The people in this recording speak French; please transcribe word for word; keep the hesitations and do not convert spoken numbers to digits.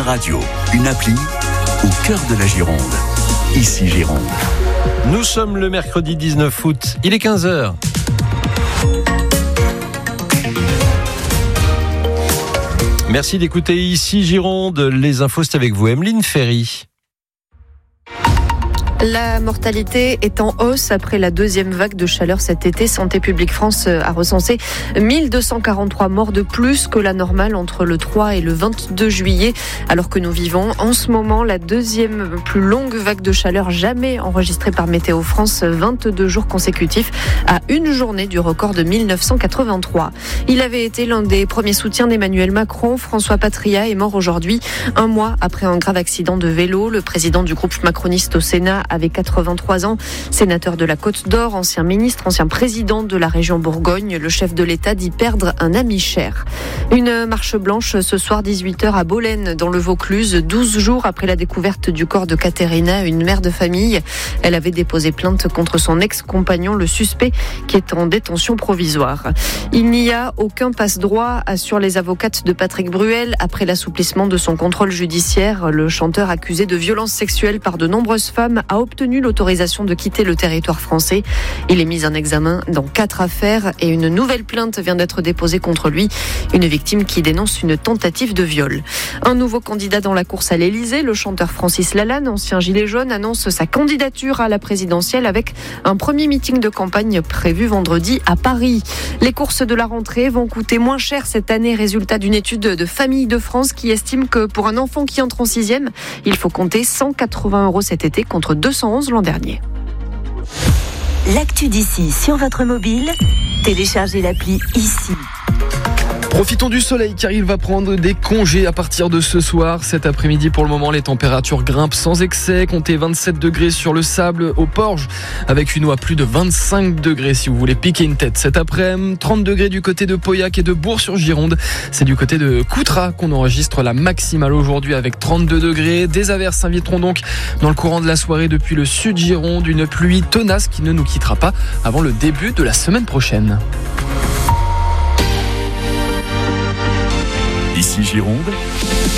radio, une appli au cœur de la Gironde. Ici Gironde. Nous sommes le mercredi dix-neuf août, il est quinze heures. Merci d'écouter Ici Gironde. Les infos, c'est avec vous, Emeline Ferry. La mortalité est en hausse après la deuxième vague de chaleur cet été. Santé publique France a recensé mille deux cent quarante-trois morts de plus que la normale entre le trois et le vingt-deux juillet, alors que nous vivons en ce moment la deuxième plus longue vague de chaleur jamais enregistrée par Météo France, vingt-deux jours consécutifs à une journée du record de mille neuf cent quatre-vingt-trois. Il avait été l'un des premiers soutiens d'Emmanuel Macron. François Patria est mort aujourd'hui, un mois après un grave accident de vélo. Le président du groupe macroniste au Sénat avait quatre-vingt-trois ans, sénateur de la Côte d'Or, ancien ministre, ancien président de la région Bourgogne. Le chef de l'État dit perdre un ami cher. Une marche blanche ce soir dix-huit heures à Bolène, dans le Vaucluse, douze jours après la découverte du corps de Caterina, une mère de famille. Elle avait déposé plainte contre son ex-compagnon, le suspect, qui est en détention provisoire. Il n'y a aucun passe-droit, assurent les avocates de Patrick Bruel, après l'assouplissement de son contrôle judiciaire. Le chanteur accusé de violences sexuelles par de nombreuses femmes a obtenu l'autorisation de quitter le territoire français. Il est mis en examen dans quatre affaires et une nouvelle plainte vient d'être déposée contre lui. Une victime qui dénonce une tentative de viol. Un nouveau candidat dans la course à l'Élysée, le chanteur Francis Lalanne, ancien gilet jaune, annonce sa candidature à la présidentielle avec un premier meeting de campagne prévu vendredi à Paris. Les courses de la rentrée vont coûter moins cher cette année, résultat d'une étude de Famille de France qui estime que pour un enfant qui entre en sixième, il faut compter cent quatre-vingts euros cet été contre deux cent onze l'an dernier. L'actu d'ici sur votre mobile, téléchargez l'appli Ici. Profitons du soleil car il va prendre des congés à partir de ce soir. Cet après-midi, pour le moment, les températures grimpent sans excès. Comptez vingt-sept degrés sur le sable au Porge avec une eau à plus de vingt-cinq degrés si vous voulez piquer une tête cet après-midi. trente degrés du côté de Pauillac et de Bourg-sur-Gironde. C'est du côté de Coutras qu'on enregistre la maximale aujourd'hui avec trente-deux degrés. Des averses s'inviteront donc dans le courant de la soirée depuis le sud Gironde. Une pluie tenace qui ne nous quittera pas avant le début de la semaine prochaine. Ici Gironde.